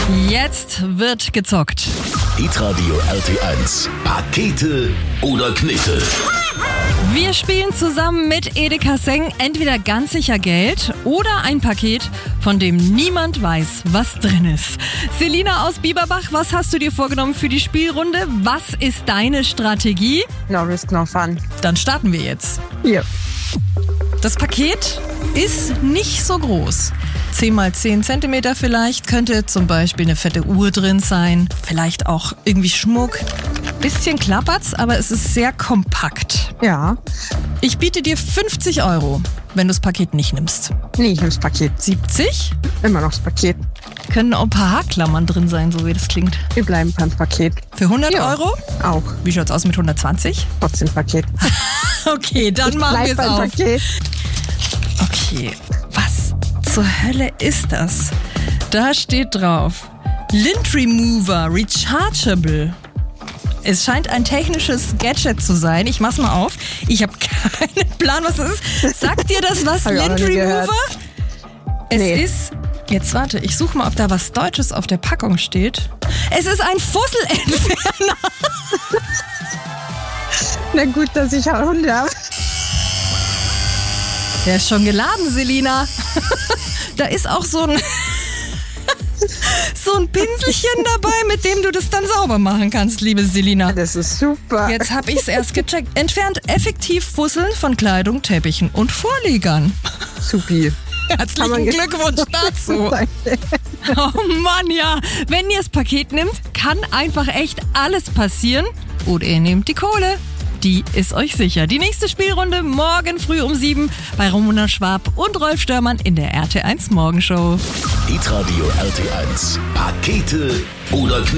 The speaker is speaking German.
Jetzt wird gezockt. Hitradio RT1. Pakete oder Knete? Wir spielen zusammen mit Edeka Seng entweder ganz sicher Geld oder ein Paket, von dem niemand weiß, was drin ist. Selina aus Bieberbach, was hast du dir vorgenommen für die Spielrunde? Was ist deine Strategie? No risk, no fun. Dann starten wir jetzt. Ja. Das Paket ist nicht so groß. 10 x 10 cm vielleicht, könnte zum Beispiel eine fette Uhr drin sein, vielleicht auch irgendwie Schmuck. Bisschen klappert's, aber es ist sehr kompakt. Ja. Ich biete dir 50 €, wenn du das Paket nicht nimmst. Nee, ich nehm's Paket. 70? Immer noch das Paket. Können auch ein paar Haarklammern drin sein, so wie das klingt. Wir bleiben beim Paket. Für 100 Ja. €? Auch. Wie schaut's aus mit 120? Trotzdem Paket. Okay, dann machen wir es beim auf. Paket. Okay, was zur Hölle ist das? Da steht drauf: Lint Remover Rechargeable. Es scheint ein technisches Gadget zu sein. Ich mach's mal auf. Ich habe keinen Plan, was das ist. Sagt dir das was, Hab ich auch Lint noch nie Remover? gehört. Es Nee. ist... Jetzt warte, ich suche mal, ob da was Deutsches auf der Packung steht. Es ist ein Fusselentferner. Na gut, dass ich auch Hunde habe. Der ist schon geladen, Selina. Da ist auch so ein Pinselchen dabei, mit dem du das dann sauber machen kannst, liebe Selina. Das ist super. Jetzt habe ich es erst gecheckt. Entfernt effektiv Fusseln von Kleidung, Teppichen und Vorlegern. Supi. Herzlichen Glückwunsch dazu. Danke. Oh Mann, ja. Wenn ihr das Paket nimmt, kann einfach echt alles passieren. Oder ihr nehmt die Kohle. Die ist euch sicher. Die nächste Spielrunde morgen früh um 7 bei Ramona Schwab und Rolf Störmann in der RT1 Morgenshow. Hitradio RT1. Pakete oder Knete?